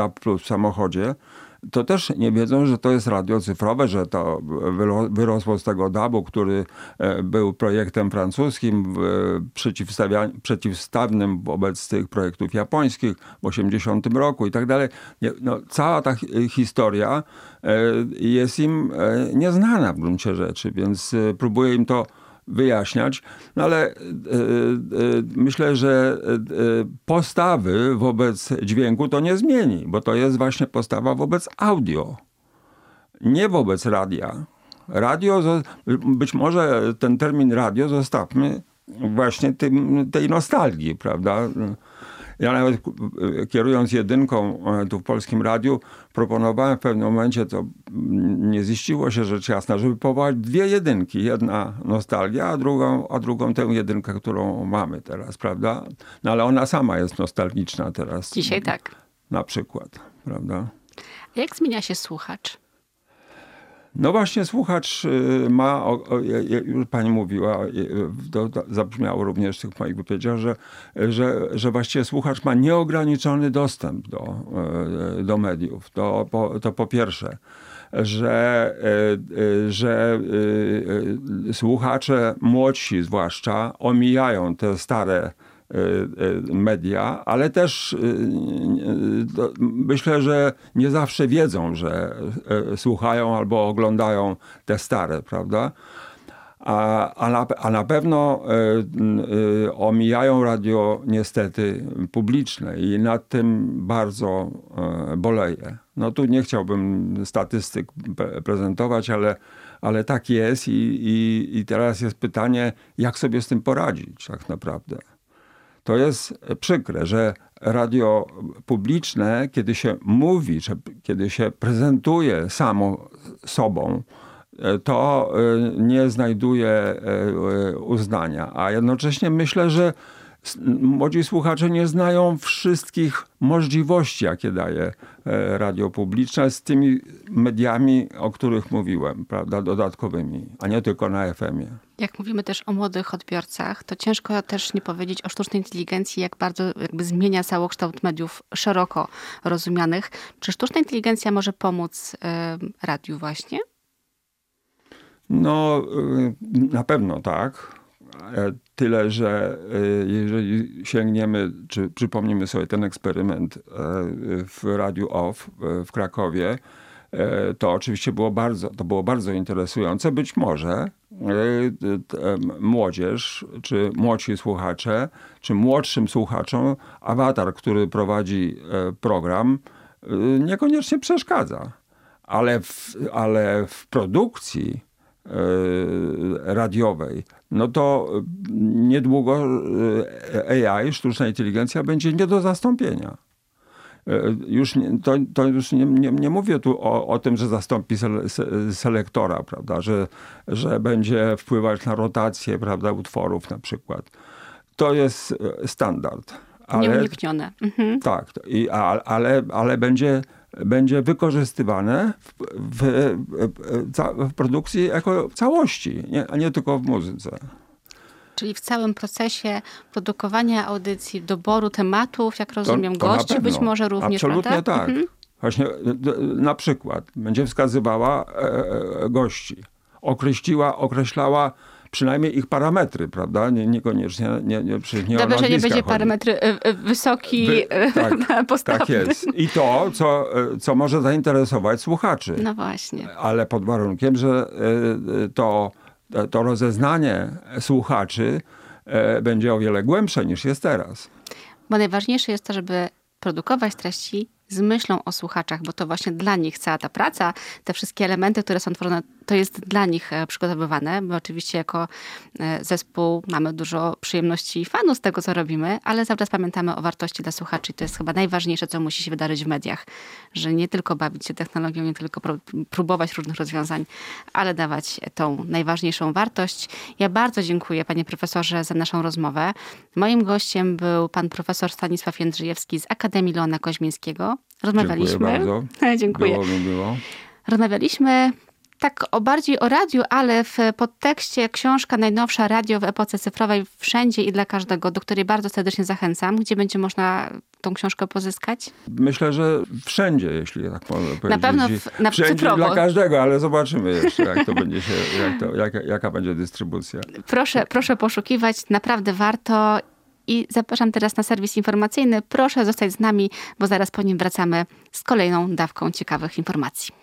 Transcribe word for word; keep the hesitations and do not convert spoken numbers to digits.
Plus w samochodzie, to też nie wiedzą, że to jest radio cyfrowe, że to wyrosło z tego dabu, który był projektem francuskim, przeciwstawnym wobec tych projektów japońskich w osiemdziesiątym roku i tak dalej. No, cała ta historia jest im nieznana w gruncie rzeczy, więc próbuję im to wyjaśniać, no ale y, y, myślę, że y, postawy wobec dźwięku to nie zmieni, bo to jest właśnie postawa wobec audio, nie wobec radia. Radio, być może ten termin radio zostawmy właśnie tym, tej nostalgii, prawda? Ja nawet kierując jedynką tu w Polskim Radiu proponowałem w pewnym momencie, to nie ziściło się rzecz jasna, żeby powołać dwie jedynki. Jedna nostalgia, a drugą, a drugą tę jedynkę, którą mamy teraz, prawda? No ale ona sama jest nostalgiczna teraz. Dzisiaj tak. Na przykład, prawda? Jak zmienia się słuchacz? No właśnie słuchacz ma, już pani mówiła, to zabrzmiało również w tych moich wypowiedziach, że, że, że właściwie słuchacz ma nieograniczony dostęp do, do mediów. To po, to po pierwsze, że, że słuchacze młodsi zwłaszcza omijają te stare media, ale też myślę, że nie zawsze wiedzą, że słuchają albo oglądają te stare, prawda? A, a, na, a na pewno omijają radio niestety publiczne i nad tym bardzo boleję. No tu nie chciałbym statystyk prezentować, ale, ale tak jest i, i, i teraz jest pytanie, jak sobie z tym poradzić tak naprawdę. To jest przykre, że radio publiczne, kiedy się mówi, czy kiedy się prezentuje samo sobą, to nie znajduje uznania. A jednocześnie myślę, że młodzi słuchacze nie znają wszystkich możliwości, jakie daje radio publiczne z tymi mediami, o których mówiłem, prawda, dodatkowymi, a nie tylko na F M ie. Jak mówimy też o młodych odbiorcach, to ciężko też nie powiedzieć o sztucznej inteligencji, jak bardzo jakby zmienia całokształt mediów szeroko rozumianych. Czy sztuczna inteligencja może pomóc y, radiu właśnie? No, y, na pewno tak. Tyle, że jeżeli sięgniemy, czy przypomnimy sobie ten eksperyment w Radiu Off w Krakowie, to oczywiście było bardzo, to było bardzo interesujące. Być może młodzież, czy młodsi słuchacze, czy młodszym słuchaczom awatar, który prowadzi program, niekoniecznie przeszkadza. Ale w, ale w produkcji radiowej, no to niedługo A I, sztuczna inteligencja, będzie nie do zastąpienia. Już nie, to, to już nie, nie, nie mówię tu o, o tym, że zastąpi sele, selektora, prawda, że, że będzie wpływać na rotację, prawda, utworów na przykład. To jest standard. Ale, nieuniknione. Mhm. Tak, i, a, ale, ale będzie będzie wykorzystywane w, w, w, w produkcji jako całości, nie, a nie tylko w muzyce. Czyli w całym procesie produkowania audycji, doboru tematów, jak rozumiem, to, to gości być może również, absolutnie prawda? tak. Mhm. Właśnie na przykład będzie wskazywała e, gości, określiła, określała przynajmniej ich parametry, prawda? Nie, niekoniecznie, nie, nie, przecież nie Dobrze, o że nie będzie chodzi. parametry wysoki, Wy, tak, postawny. Tak jest. I to, co, co może zainteresować słuchaczy. No właśnie. Ale pod warunkiem, że to, to rozeznanie słuchaczy będzie o wiele głębsze niż jest teraz. Bo najważniejsze jest to, żeby produkować treści z myślą o słuchaczach, bo to właśnie dla nich cała ta praca, te wszystkie elementy, które są tworzone, to jest dla nich przygotowywane. My oczywiście jako zespół mamy dużo przyjemności i fanu z tego, co robimy, ale cały czas pamiętamy o wartości dla słuchaczy. To jest chyba najważniejsze, co musi się wydarzyć w mediach. Że nie tylko bawić się technologią, nie tylko próbować różnych rozwiązań, ale dawać tą najważniejszą wartość. Ja bardzo dziękuję, panie profesorze, za naszą rozmowę. Moim gościem był pan profesor Stanisław Jędrzejewski z Akademii Leona Koźmińskiego. Rozmawialiśmy. Dziękuję bardzo. Dziękuję. Było mi było. Rozmawialiśmy tak o bardziej o radiu, ale w podtekście książka najnowsza Radio w epoce cyfrowej wszędzie i dla każdego, do której bardzo serdecznie zachęcam, gdzie będzie można tą książkę pozyskać? Myślę, że wszędzie, jeśli tak można powiedzieć. Na pewno w, na wszędzie cyfrowo. Dla każdego, ale zobaczymy jeszcze, jak to będzie się, jak to, jaka, jaka będzie dystrybucja. Proszę, proszę poszukiwać, naprawdę warto. I zapraszam teraz na serwis informacyjny. Proszę zostać z nami, bo zaraz po nim wracamy z kolejną dawką ciekawych informacji.